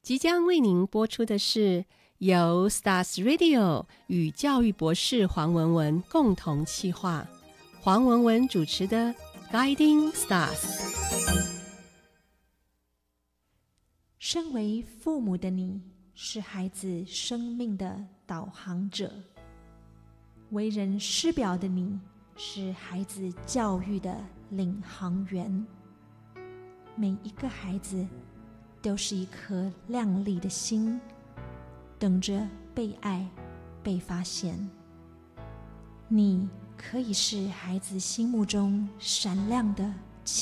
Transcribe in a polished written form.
即将为您播出的是由 Stars Radio 与教育博士黄文文共同企划，黄文文主持的 Guiding Stars。 身为父母的你，是孩子生命的导航者；为人师表的你，是孩子教育的领航员。每一个孩子都是一颗亮丽的心，等着被爱、被发现。你可以是孩子心目中闪亮的